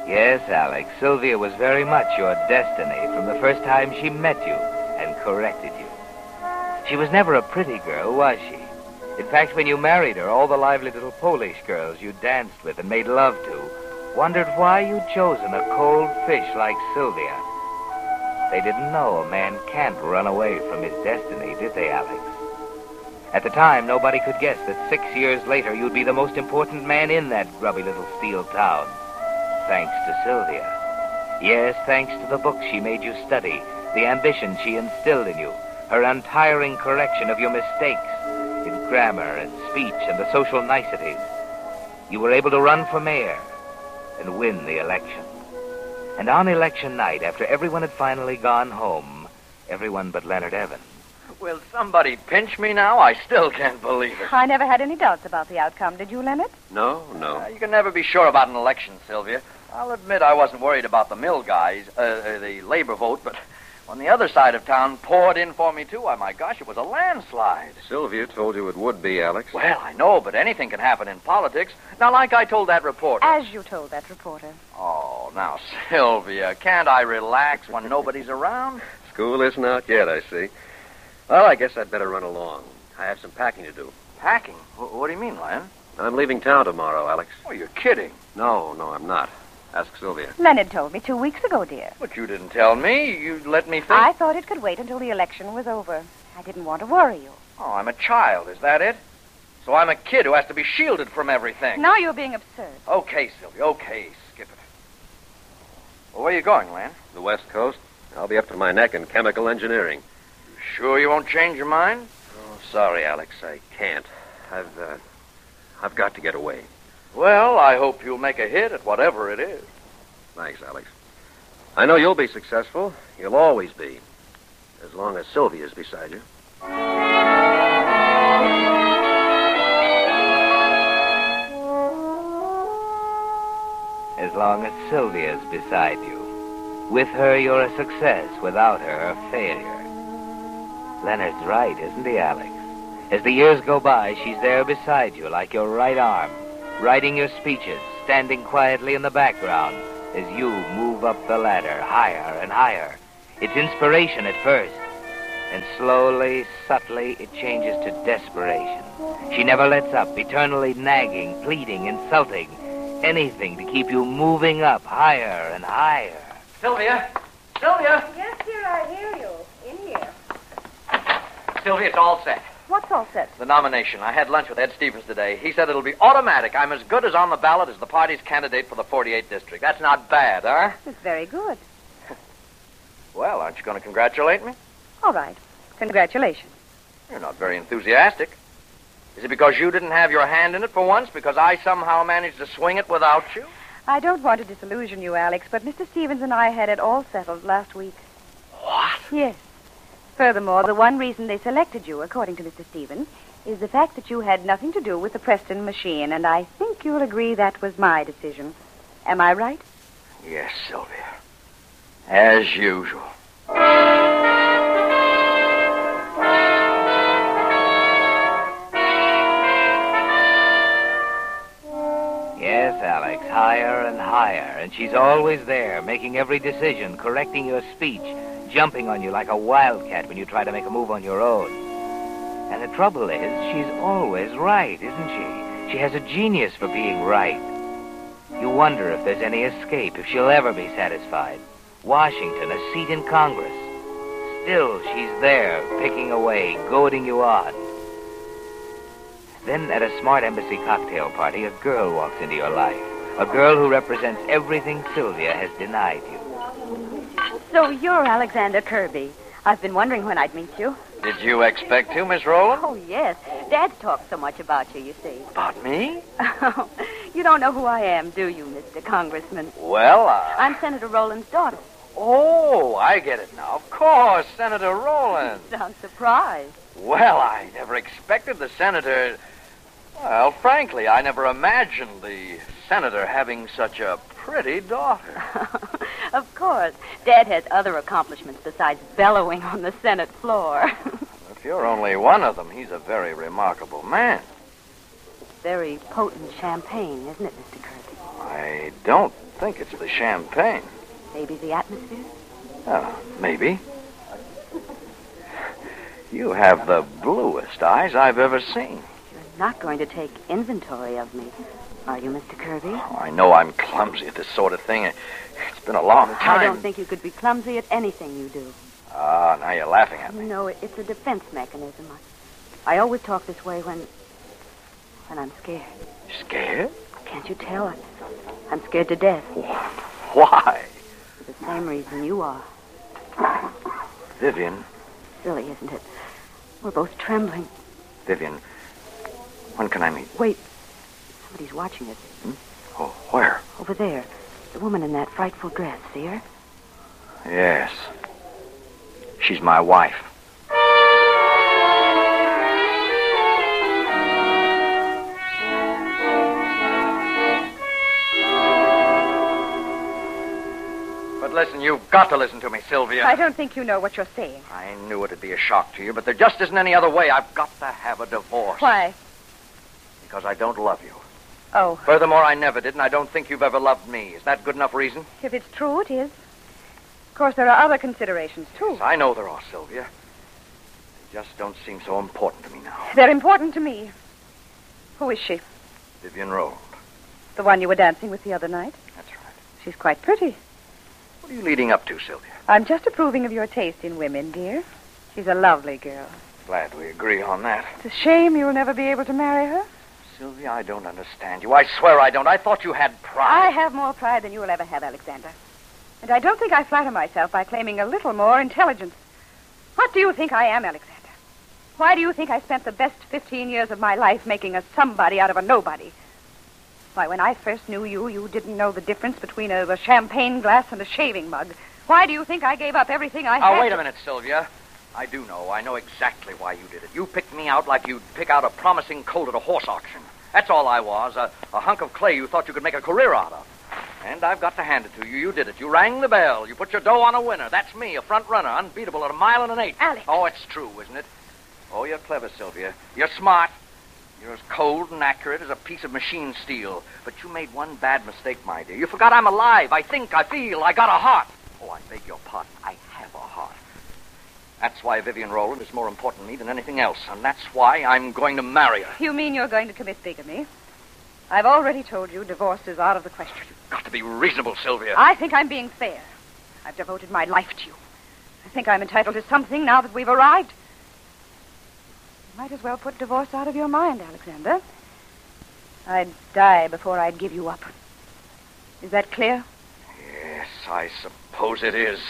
Yes, Alex, Sylvia was very much your destiny from the first time she met you and corrected you. She was never a pretty girl, was she? In fact, when you married her, all the lively little Polish girls you danced with and made love to wondered why you'd chosen a cold fish like Sylvia. They didn't know a man can't run away from his destiny, did they, Alex? At the time, nobody could guess that 6 years later you'd be the most important man in that grubby little steel town. Thanks to Sylvia. Yes, thanks to the books she made you study, the ambition she instilled in you, her untiring correction of your mistakes in grammar and speech and the social niceties. You were able to run for mayor and win the election. And on election night, after everyone had finally gone home, everyone but Leonard Evans. Will somebody pinch me now? I still can't believe it. I never had any doubts about the outcome. Did you, Leonard? No. You can never be sure about an election, Sylvia. I'll admit I wasn't worried about the mill guys, the labor vote, but when the other side of town poured in for me, too, why, my gosh, it was a landslide. Sylvia told you it would be, Alex. Well, I know, but anything can happen in politics. Now, like I told that reporter. As you told that reporter. Oh, now, Sylvia, can't I relax when nobody's around? School isn't out yet, I see. Well, I guess I'd better run along. I have some packing to do. Packing? What do you mean, Len? I'm leaving town tomorrow, Alex. Oh, you're kidding. No, I'm not. Ask Sylvia. Leonard told me 2 weeks ago, dear. But you didn't tell me. You let me think. I thought it could wait until the election was over. I didn't want to worry you. Oh, I'm a child. Is that it? So I'm a kid who has to be shielded from everything. Now you're being absurd. Okay, Sylvia. Okay, skip it. Well, where are you going, Len? The West Coast. I'll be up to my neck in chemical engineering. You sure you won't change your mind? Oh, sorry, Alex. I can't. I've got to get away. Well, I hope you'll make a hit at whatever it is. Thanks, Alex. I know you'll be successful. You'll always be. As long as Sylvia's beside you. As long as Sylvia's beside you. With her, you're a success. Without her, a failure. Leonard's right, isn't he, Alex? As the years go by, she's there beside you, like your right arm, writing your speeches, standing quietly in the background as you move up the ladder, higher and higher. It's inspiration at first, and slowly, subtly, it changes to desperation. She never lets up, eternally nagging, pleading, insulting, anything to keep you moving up higher and higher. Sylvia! Sylvia! Yes, dear, I hear you. In here. Sylvia, it's all set. What's all set? The nomination. I had lunch with Ed Stevens today. He said it'll be automatic. I'm as good as on the ballot as the party's candidate for the 48th district. That's not bad, huh? It's very good. Well, aren't you going to congratulate me? All right. Congratulations. You're not very enthusiastic. Is it because you didn't have your hand in it for once? Because I somehow managed to swing it without you? I don't want to disillusion you, Alex, but Mr. Stevens and I had it all settled last week. What? Yes. Furthermore, the one reason they selected you, according to Mr. Stevens, is the fact that you had nothing to do with the Preston machine, and I think you'll agree that was my decision. Am I right? Yes, Sylvia. As usual. Yes, Alex, higher and higher, and she's always there, making every decision, correcting your speech, jumping on you like a wildcat when you try to make a move on your own. And the trouble is, she's always right, isn't she? She has a genius for being right. You wonder if there's any escape, if she'll ever be satisfied. Washington, a seat in Congress. Still, she's there, picking away, goading you on. Then, at a smart embassy cocktail party, a girl walks into your life. A girl who represents everything Sylvia has denied you. So you're Alexander Kirby. I've been wondering when I'd meet you. Did you expect to, Miss Rowland? Oh, yes. Dad's talked so much about you, you see. About me? You don't know who I am, do you, Mr. Congressman? Well, I'm Senator Rowland's daughter. Oh, I get it now. Of course, Senator Rowland. Sounds surprised. Well, I never expected the senator... Well, frankly, I never imagined the senator having such a pretty daughter. Of course. Dad has other accomplishments besides bellowing on the Senate floor. If you're only one of them, he's a very remarkable man. It's very potent champagne, isn't it, Mr. Kirby? I don't think it's the champagne. Maybe the atmosphere? Oh, maybe. You have the bluest eyes I've ever seen. You're not going to take inventory of me, are you, Mr. Kirby? Oh, I know I'm clumsy at this sort of thing. It's been a long time. I don't think you could be clumsy at anything you do. Ah, now you're laughing at me. No, it's a defense mechanism. I always talk this way when I'm scared. Scared? Can't you tell? I'm scared to death. Why? For the same reason you are. Vivian. Silly, isn't it? We're both trembling. Vivian, when can I meet? Wait. Somebody's watching us. Oh, where? Over there. The woman in that frightful dress. See her? Yes. She's my wife. But listen, you've got to listen to me, Sylvia. I don't think you know what you're saying. I knew it'd be a shock to you, but there just isn't any other way. I've got to have a divorce. Why? Because I don't love you. Oh, Furthermore, I never did, and I don't think you've ever loved me. Is that good enough reason? if it's true, it is. Of course, there are other considerations, too. Yes, I know there are, Sylvia. They just don't seem so important to me now. They're important to me. Who is she? Vivian Rowland. The one you were dancing with the other night? That's right. She's quite pretty. What are you leading up to, Sylvia? I'm just approving of your taste in women, dear. She's a lovely girl. Glad we agree on that. It's a shame you'll never be able to marry her. Sylvia, I don't understand you. I swear I don't. I thought you had pride. I have more pride than you will ever have, Alexander. And I don't think I flatter myself by claiming a little more intelligence. What do you think I am, Alexander? Why do you think I spent the best 15 years of my life making a somebody out of a nobody? Why, when I first knew you, you didn't know the difference between a champagne glass and a shaving mug. Why do you think I gave up everything I had? Oh, wait a minute, Sylvia. I do know. I know exactly why you did it. You picked me out like you'd pick out a promising colt at a horse auction. That's all I was, a hunk of clay you thought you could make a career out of. And I've got to hand it to you. You did it. You rang the bell. You put your dough on a winner. That's me, a front runner, unbeatable at 1 mile and an eighth. Alex. Oh, it's true, isn't it? Oh, you're clever, Sylvia. You're smart. You're as cold and accurate as a piece of machine steel. But you made one bad mistake, my dear. You forgot I'm alive. I think, I feel, I got a heart. Oh, I beg your pardon. I have a heart. That's why Vivian Rowland is more important to me than anything else. And that's why I'm going to marry her. You mean you're going to commit bigamy? I've already told you divorce is out of the question. You've got to be reasonable, Sylvia. I think I'm being fair. I've devoted my life to you. I think I'm entitled to something now that we've arrived. You might as well put divorce out of your mind, Alexander. I'd die before I'd give you up. Is that clear? Yes, I suppose it is.